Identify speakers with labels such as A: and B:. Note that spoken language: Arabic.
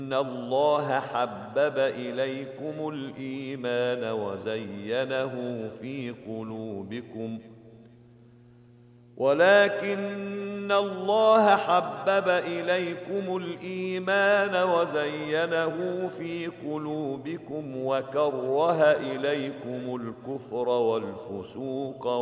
A: إن الله حبب إليكم الإيمان وزينه في قلوبكم ولكن الله حبب إليكم الإيمان وزينه في قلوبكم وكره إليكم الكفر والفسوق